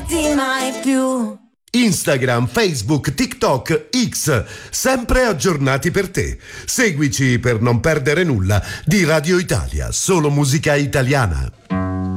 perdi mai più. Instagram, Facebook, TikTok, X, sempre aggiornati per te. Seguici per non perdere nulla di Radio Italia, solo musica italiana.